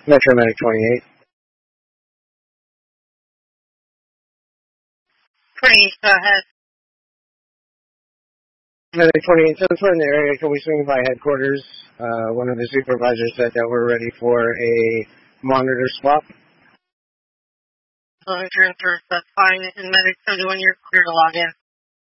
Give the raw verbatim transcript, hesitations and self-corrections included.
Metro Medic twenty-eight. twenty-eight, go ahead. Medic twenty-eight, since we're in the area, can we swing by headquarters? Uh, one of the supervisors said that we're ready for a monitor swap. So transfer, that's fine. And Medic seventy-one, you're clear to log in.